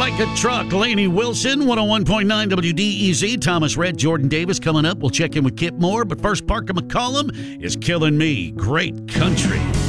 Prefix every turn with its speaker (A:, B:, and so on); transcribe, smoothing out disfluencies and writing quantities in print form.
A: Like a Truck. Lainey Wilson, 101.9 WDEZ. Thomas Rhett, Jordan Davis coming up. We'll check in with Kip Moore. But first, Parker McCollum is Killing Me. Great country.